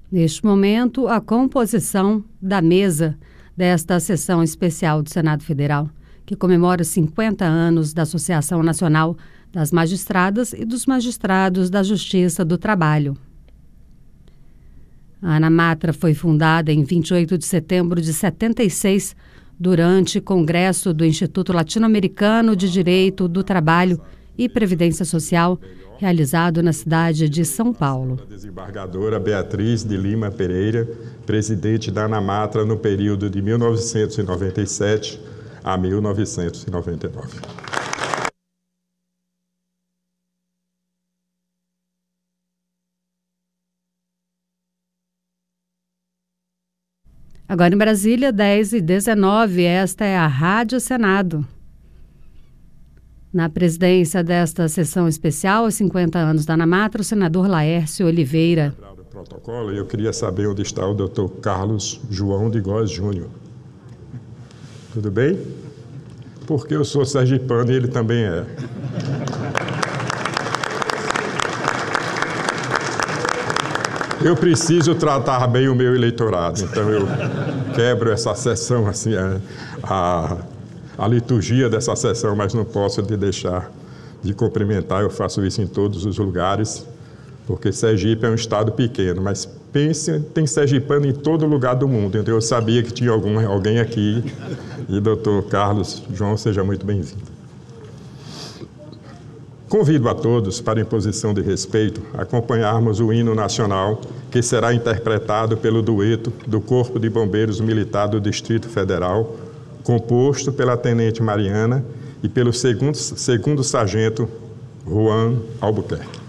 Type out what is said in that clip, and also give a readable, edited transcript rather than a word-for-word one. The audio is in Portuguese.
Neste momento, a composição da mesa desta sessão especial do Senado Federal, que comemora 50 anos da Associação Nacional das Magistradas e dos Magistrados da Justiça do Trabalho. A ANAMATRA foi fundada em 28 de setembro de 76, durante Congresso do Instituto Latino-Americano de Direito do Trabalho e Previdência Social, realizado na cidade de São Paulo. A desembargadora Beatriz de Lima Pereira, presidente da ANAMATRA no período de 1997 a 1999. Agora em Brasília, 10h19, esta é a Rádio Senado. Na presidência desta sessão especial, aos 50 anos da ANAMATRA, o senador Laércio Oliveira. Protocolo, eu queria saber onde está o Dr. Carlos João de Góes Júnior. Tudo bem? Porque eu sou sergipano e ele também é. Eu preciso tratar bem o meu eleitorado, então eu quebro essa sessão, assim, a liturgia dessa sessão, mas não posso deixar de cumprimentar. Eu faço isso em todos os lugares, porque Sergipe é um estado pequeno, mas pense, tem sergipano em todo lugar do mundo. Então eu sabia que tinha alguém aqui. E doutor Carlos João, seja muito bem-vindo. Convido a todos, para imposição de respeito, acompanharmos o hino nacional, que será interpretado pelo dueto do Corpo de Bombeiros Militar do Distrito Federal, composto pela Tenente Mariana e pelo segundo sargento Juan Albuquerque.